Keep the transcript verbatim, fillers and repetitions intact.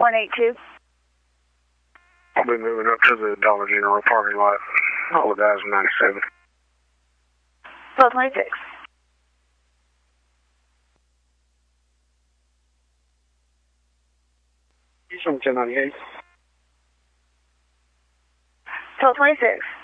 one eight two. I'll be moving up to the Dollar General parking lot. All the guys in ninety-seven. twelve twenty-six. He's from ten ninety-eight. twelve twenty-six.